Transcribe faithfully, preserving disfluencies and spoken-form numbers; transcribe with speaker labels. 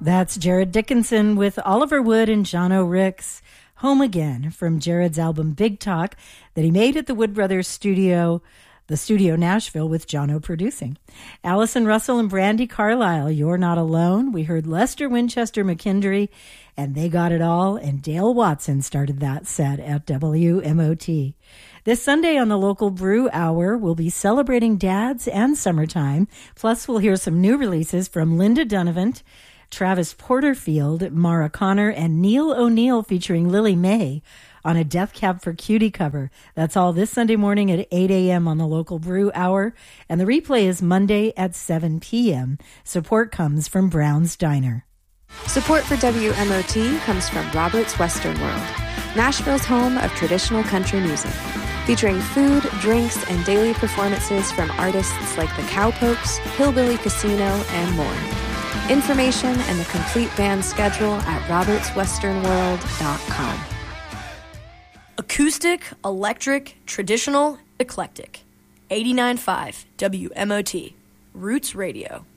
Speaker 1: That's Jared Dickinson with Oliver Wood and John O'Ricks, Home Again, from Jared's album Big Talk that he made at the Wood Brothers studio, the studio Nashville, with John O producing. Allison Russell and Brandi Carlile, You're Not Alone. We heard Lester Winchester McKendry, and They Got It All, and Dale Watson started that set at W M O T. This Sunday on the local Brew Hour, we'll be celebrating dads and summertime. Plus, we'll hear some new releases from Linda Donovan, Travis Porterfield, Mara Connor, and Neil O'Neill featuring Lily May on a Death Cab for Cutie cover. That's all this Sunday morning at eight a.m. on the local Brew Hour. And the replay is Monday at seven p.m. Support comes from Brown's Diner.
Speaker 2: Support for W M O T comes from Robert's Western World, Nashville's home of traditional country music, featuring food, drinks, and daily performances from artists like the Cowpokes, Hillbilly Casino, and more. Information and the complete band schedule at roberts western world dot com.
Speaker 3: Acoustic, electric, traditional, eclectic. eighty-nine point five W M O T, Roots Radio.